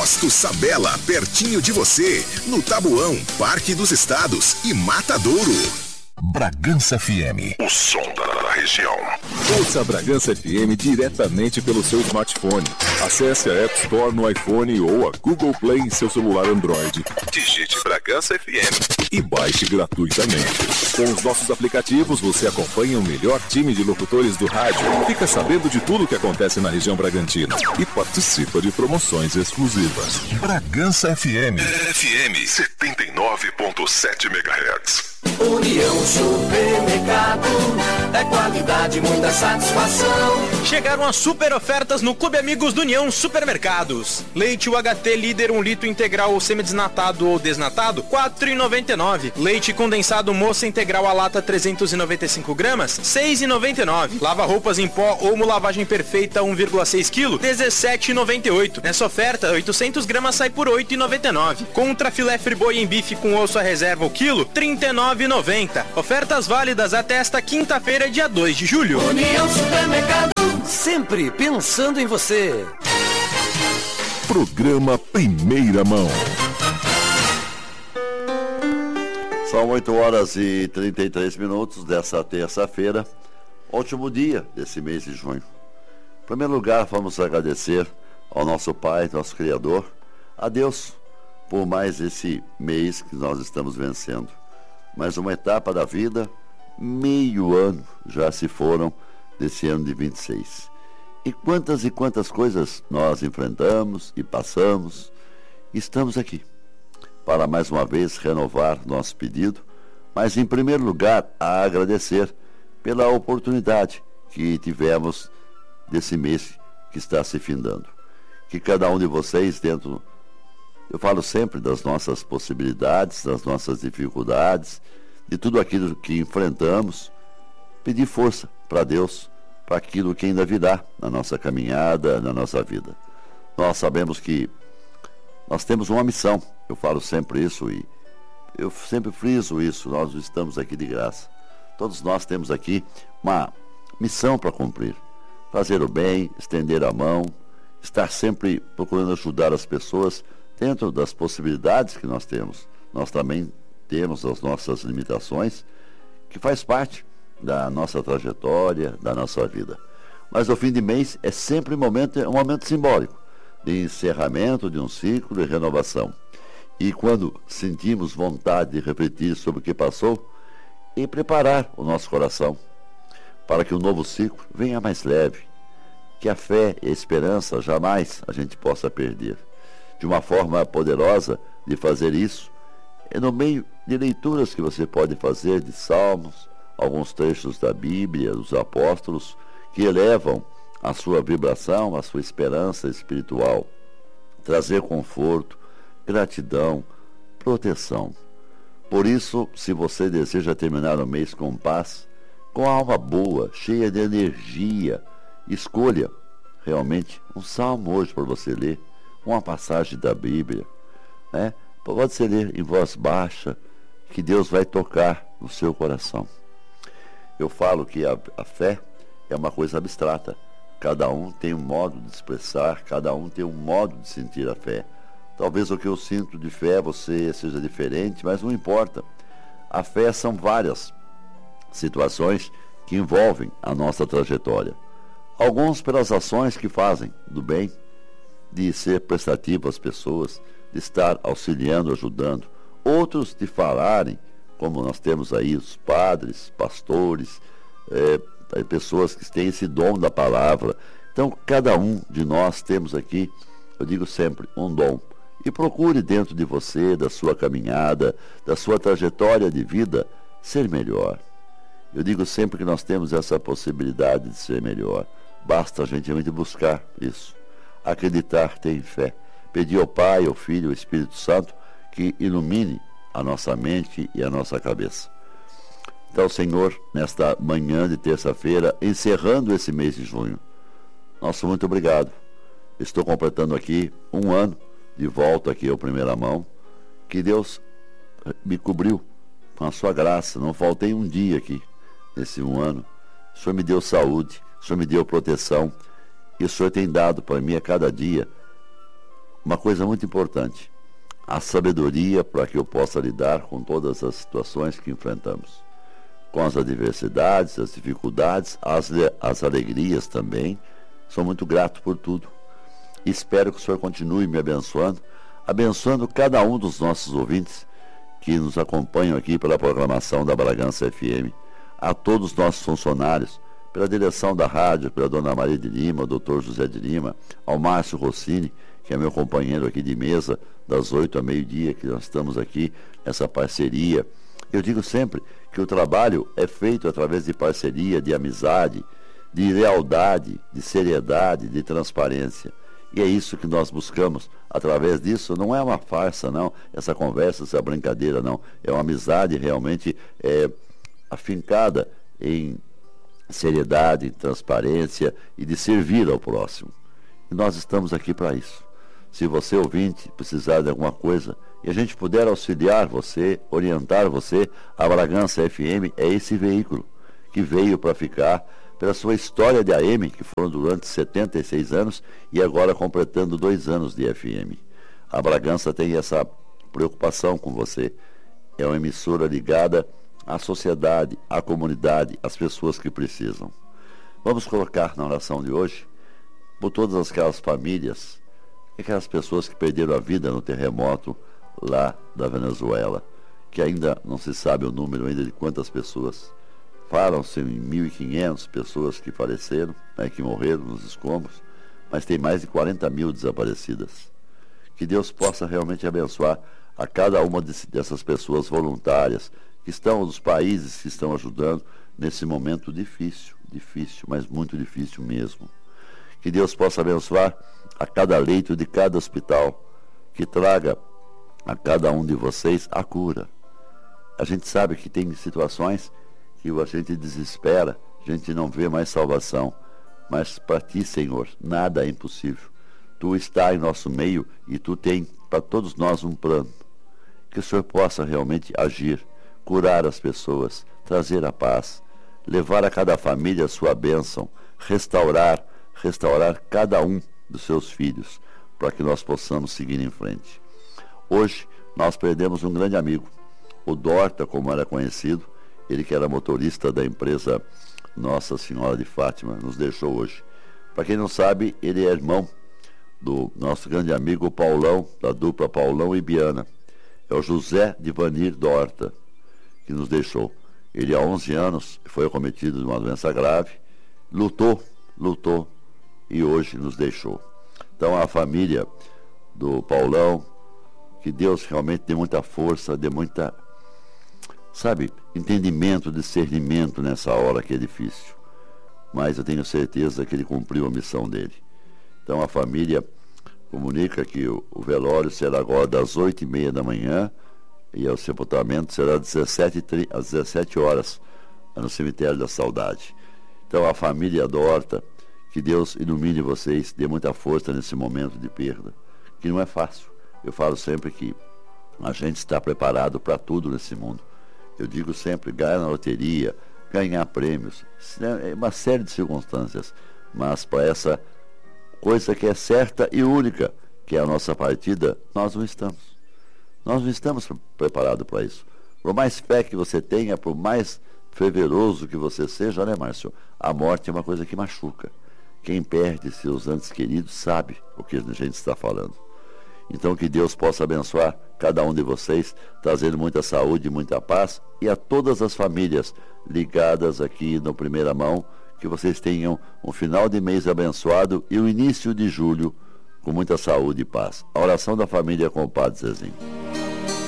Posto Sabela, pertinho de você, no Tabuão, Parque dos Estados e Matadouro. Bragança FM, o som da região. Ouça a Bragança FM diretamente pelo seu smartphone. Acesse a App Store no iPhone ou a Google Play em seu celular Android. Digite Bragança FM e baixe gratuitamente. Com os nossos aplicativos, você acompanha o melhor time de locutores do rádio, fica sabendo de tudo o que acontece na região Bragantina e participa de promoções exclusivas. Bragança FM 79.7 MHz. União Supermercado, é qualidade, muita satisfação. Chegaram as super ofertas no Clube Amigos do União Supermercados. Leite UHT líder 1 litro integral ou semidesnatado ou desnatado, R$ 4,99. Leite condensado moça integral a lata 395 gramas, R$ 6,99. Lava roupas em pó Omo lavagem perfeita 1,6 kg, R$ 17,98. Nessa oferta, 800 gramas sai por R$ 8,99. Contra filé friboi em bife com osso à reserva o quilo, R$ 39,90. Ofertas válidas até esta quinta-feira, dia 2 de julho. União Supermercado, sempre pensando em você. Programa Primeira Mão. São 8 horas e 33 minutos dessa terça-feira, último dia desse mês de junho. Em primeiro lugar, vamos agradecer ao nosso Pai, nosso Criador, a Deus, por mais esse mês que nós estamos vencendo. Mais uma etapa da vida, meio ano já se foram desse ano de 26. E quantas coisas nós enfrentamos e passamos. Estamos aqui para mais uma vez renovar nosso pedido, mas em primeiro lugar a agradecer pela oportunidade que tivemos desse mês que está se findando. Que cada um de vocês dentro... Eu falo sempre das nossas possibilidades, das nossas dificuldades, de tudo aquilo que enfrentamos, pedir força para Deus, para aquilo que ainda virá na nossa caminhada, na nossa vida. Nós sabemos que nós temos uma missão, eu falo sempre isso e eu sempre friso isso, nós estamos aqui de graça. Todos nós temos aqui uma missão para cumprir, fazer o bem, estender a mão, estar sempre procurando ajudar as pessoas, dentro das possibilidades que nós temos. Nós também temos as nossas limitações, que faz parte da nossa trajetória, da nossa vida. Mas o fim de mês é sempre um momento simbólico, de encerramento de um ciclo de renovação. E quando sentimos vontade de refletir sobre o que passou, e preparar o nosso coração para que o novo ciclo venha mais leve, que a fé e a esperança jamais a gente possa perder. De uma forma poderosa de fazer isso é no meio de leituras que você pode fazer de salmos, alguns trechos da Bíblia, dos apóstolos, que elevam a sua vibração, a sua esperança espiritual. Trazer conforto, gratidão, proteção. Por isso, se você deseja terminar o mês com paz, com a alma boa, cheia de energia, escolha realmente um salmo hoje para você ler, uma passagem da Bíblia, né? Pode ser ler em voz baixa, que Deus vai tocar no seu coração. Eu falo que a fé é uma coisa abstrata. Cada um tem um modo de expressar, cada um tem um modo de sentir a fé. Talvez o que eu sinto de fé você seja diferente, mas não importa. A fé são várias situações que envolvem a nossa trajetória. Alguns pelas ações que fazem do bem, de ser prestativo às pessoas, de estar auxiliando, ajudando. Outros de falarem, como nós temos aí os padres, pastores, pessoas que têm esse dom da palavra. Então, cada um de nós temos aqui, eu digo sempre, um dom. E procure dentro de você, da sua caminhada, da sua trajetória de vida, ser melhor. Eu digo sempre que nós temos essa possibilidade de ser melhor. Basta a gente realmente buscar isso. Acreditar, ter fé. Pedir ao Pai, ao Filho, ao Espírito Santo que ilumine a nossa mente e a nossa cabeça. Então, Senhor, nesta manhã de terça-feira, encerrando esse mês de junho, nosso muito obrigado. Estou completando aqui um ano de volta aqui ao Primeira Mão, que Deus me cobriu com a sua graça. Não faltei um dia aqui nesse um ano. O Senhor me deu saúde, o Senhor me deu proteção, e o Senhor tem dado para mim a cada dia uma coisa muito importante: a sabedoria para que eu possa lidar com todas as situações que enfrentamos, com as adversidades, as dificuldades, as alegrias também. Sou muito grato por tudo. Espero que o Senhor continue me abençoando cada um dos nossos ouvintes que nos acompanham aqui pela programação da Bragança FM, a todos os nossos funcionários, pela direção da rádio, pela dona Maria de Lima, o doutor José de Lima, ao Márcio Rossini, que é meu companheiro aqui de mesa, das 8 ao meio-dia, que nós estamos aqui, essa parceria. Eu digo sempre que o trabalho é feito através de parceria, de amizade, de lealdade, de seriedade, de transparência. E é isso que nós buscamos. Através disso, não é uma farsa, não, essa conversa, essa brincadeira, não. É uma amizade realmente afincada em seriedade, em transparência e de servir ao próximo. E nós estamos aqui para isso. Se você, ouvinte, precisar de alguma coisa e a gente puder auxiliar você, orientar você, a Bragança FM é esse veículo que veio para ficar, pela sua história de AM, que foram durante 76 anos e agora completando 2 anos de FM. A Bragança tem essa preocupação com você. É uma emissora ligada à sociedade, à comunidade, às pessoas que precisam. Vamos colocar na oração de hoje por todas aquelas famílias, aquelas pessoas que perderam a vida no terremoto lá da Venezuela, que ainda não se sabe o número ainda de quantas pessoas. Falam-se em 1.500 pessoas que faleceram, que morreram nos escombros, mas tem mais de 40 mil desaparecidas. Que Deus possa realmente abençoar a cada uma dessas pessoas voluntárias que estão nos países que estão ajudando nesse momento difícil, mas muito difícil mesmo. Que Deus possa abençoar a cada leito de cada hospital, que traga a cada um de vocês a cura. A gente sabe que tem situações que a gente desespera, a gente não vê mais salvação. Mas para ti, Senhor, nada é impossível. Tu está em nosso meio e tu tem para todos nós um plano. Que o Senhor possa realmente agir, curar as pessoas, trazer a paz, levar a cada família a sua bênção, restaurar cada um dos seus filhos, para que nós possamos seguir em frente. Hoje nós perdemos um grande amigo, o Dorta, como era conhecido, ele que era motorista da empresa Nossa Senhora de Fátima, nos deixou hoje. Para quem não sabe, ele é irmão do nosso grande amigo Paulão, da dupla Paulão e Biana. É o José Divanir Dorta, que nos deixou. Ele há 11 anos foi acometido de uma doença grave, lutou e hoje nos deixou. Então a família do Paulão, que Deus realmente dê muita força, dê muita, entendimento, discernimento nessa hora que é difícil. Mas eu tenho certeza que ele cumpriu a missão dele. Então a família comunica que o velório será agora das 8h30 da manhã e o sepultamento será às 17 horas no Cemitério da Saudade. Então a família Dorta, que Deus ilumine vocês, dê muita força nesse momento de perda, que não é fácil. Eu falo sempre que a gente está preparado para tudo nesse mundo. Eu digo sempre, ganhar na loteria, ganhar prêmios, uma série de circunstâncias, mas para essa coisa que é certa e única, que é a nossa partida, nós não estamos. Nós não estamos preparados para isso. Por mais fé que você tenha, por mais fervoroso que você seja, né, Márcio? A morte é uma coisa que machuca. Quem perde seus entes queridos sabe o que a gente está falando. Então que Deus possa abençoar cada um de vocês, trazendo muita saúde, muita paz, e a todas as famílias ligadas aqui no Primeira Mão, que vocês tenham um final de mês abençoado e o início de julho com muita saúde e paz. A oração da família com o Padre Zezinho.